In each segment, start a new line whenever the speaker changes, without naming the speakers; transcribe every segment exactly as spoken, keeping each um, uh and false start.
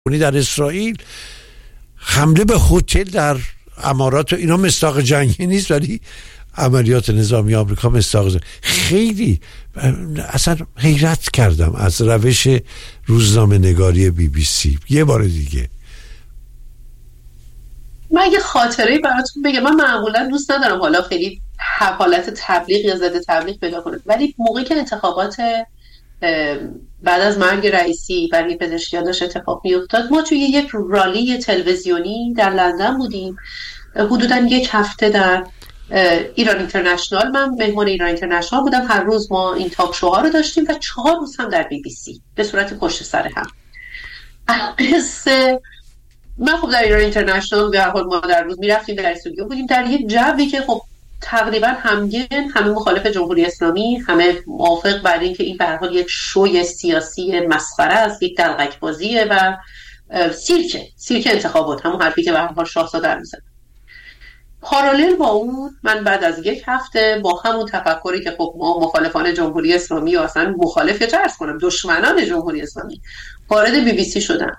در اسرائیل، حمله به هتل در امارات و اینا مصداق جنگی نیست، ولی عملیات نظامی آمریکا مصداق جنگی. خیلی اصلا حیرت کردم از روش روزنامه نگاری بی بی سی. یه بار دیگه
من یه خاطره براتون بگم. من معمولا دوست ندارم حالا خیلی حالت تبلیغ یا ضد تبلیغ پیدا کنه، ولی موقعی که انتخابات بعد از مرگ رئیسی برای پزشکیان داشت اتفاق میافتاد، ما توی یک رالی تلویزیونی در لندن بودیم. حدوداً یک هفته در ایران اینترنشنال، من مهمان ایران اینترنشنال بودم. هر روز ما این تاک شوها رو داشتیم و چهار روز هم در بی بی سی به صورت پشت سر هم. قصه من خب در ایران اینترنشنال به هر حال ما در روز میرفتیم در استودیو بودیم، در یک جوی که خب تقریبا همگن، همه مخالف جمهوری اسلامی، همه موافق بر این که این به هر حال یک شوی سیاسی مسخره است، یک دلقک بازیه و سیرک سیرک انتخابات، همون حرفی که به هر حال شاهزاده میزنه. پارالل با اون، من بعد از یک هفته با همون تفکری که خب ما مخالفان جمهوری اسلامی و اصلا مخالف، یا چرس کنم دشمنان جمهوری اسلامی، وارد بی بی سی شدم.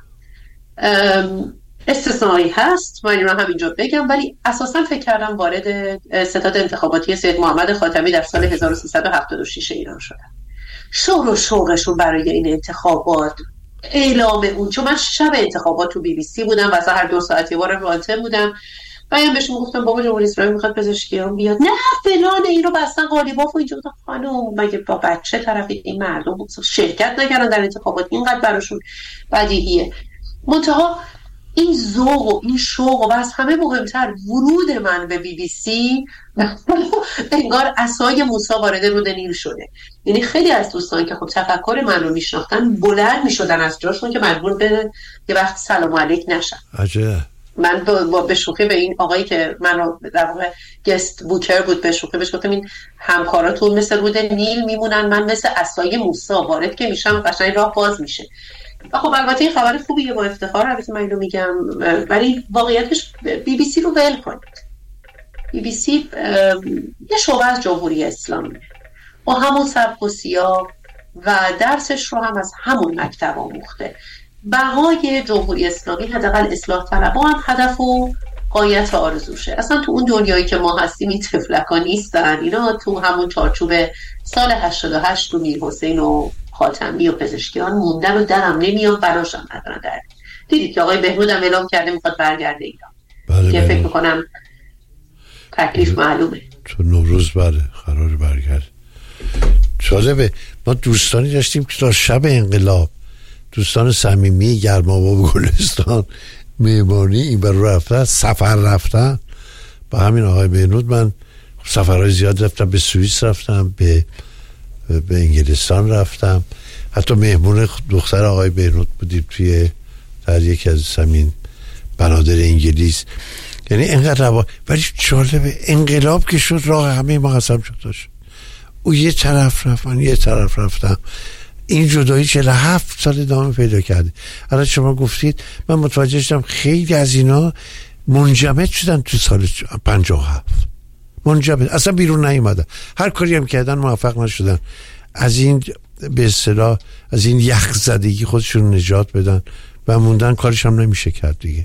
استثنایی هست، من این رو هم اینجا بگم، ولی اساسا فکر کردم وارد ستاد انتخاباتی سید محمد خاتمی در سال هزار و سیصد و هفتاد و شش ایران شدم. شور و شوقشون برای این انتخابات، اعلام اون، چون من شب انتخابات تو بی بی سی بودم و از هر دو ساعت یه بار رانته بودم. من بهشون گفتم بابا جمهوری اسلامی میخواد پزشکیان بیاد، نه فلان، این رو بستن قالیباف و اینجا. گفتم خانم مگه با بچه طرفی؟ این مردم شرکت نکردن در انتخابات، اینقدر براشون بدیهیه. منتها این ذوق و این شوق و از همه مهمتر ورود من به بی بی سی انگار عصای موسی وارد رود نیل شده. یعنی خیلی از دوستان که خب تفکر من رو میشناختن بلند میشدن از جاشون که مجبور به یه وقت سلام علیک نشن.
عجب.
من با به شوخی به این آقایی که من رو در واقع گست بوکر بود به شوخی بهش گفتم این همکاراتون مثل رود نیل میمونن، من مثل عصای موسی وارد که میشم قشنگ راه باز میشه. و خب البته این خبر خوبیه، با افتخار البته من اینو میگم، ولی واقعیتش بی بی سی رو ول کنید. بی بی سی یه شعبه از جمهوری اسلامی با همون سبک و سیاق و درسش رو هم از همون مکتب آموخته. بقای جمهوری اسلامی، حداقل اصلاح طلبان، هدف و غایت آرزوشه. اصلا تو اون دنیایی که ما هستیم این تفلکا نیستن، اینا تو همون چارچوب سال هشتاد و هشت تو میر حسین و خاتمی و پزشکیان موندن و درم نمیان، براشم ندارن. در دیدید که آقای بهنود هم اعلام کرده میخواد برگرده ایران.
بله
که
بله.
فکر میکنم تکلیف معلومه
تو نوروز بله قرار برگرد. جالبه، ما دوستانی داشتیم که تا شب انقلاب، دوستان صمیمی گرم‌آب و گلستان مهمانی این بر رفتن، سفر رفتن با همین آقای بهنود. من سفرهای زیاد رفتم، به سوئیس رفتم، به به انگلستان رفتم، حتی مهمون دختر آقای بهنود بودیم توی در یکی از همین بنادر انگلیس. یعنی اینقدر روا. ولی جالبه انقلاب که شد راه همه ما قسم شد داشت. او یه طرف رفت، من یه طرف رفتم. این جدایی چهل و هفت سال ادامه پیدا کرده. الان شما گفتید من متوجه شدم خیلی از اینا منجمد شدن تو سال پنجاه و هفت. منجمد، اصلا بیرون نیومدن، هر کاری هم کردن موفق نشدن از این به اصطلاح از این یخ زدگی خودشون نجات بدن و موندن. کارش هم نمیشه کرد دیگه.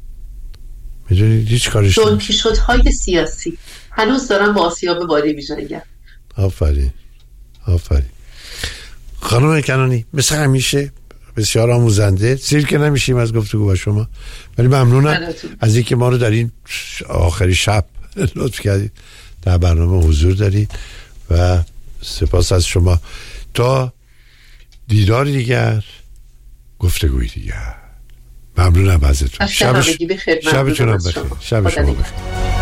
میدونید هیچ کارش
دون کیشوت‌های سیاسی هنوز دارن با آسیاب بادی می‌جنگن.
آفرین آفرین. خانم کنانی مثل همیشه بسیار آموزنده. سیر که نمیشیم از گفتگو با شما، ولی ممنونم از اینکه ما رو در این آخری شب لطف کردید در برنامه حضور دارید و سپاس از شما. تا دیدار دیگر، گفتگوی دیگر، ممنونم ازتون.
شب
شبتون بخیر. شب شما بخیر.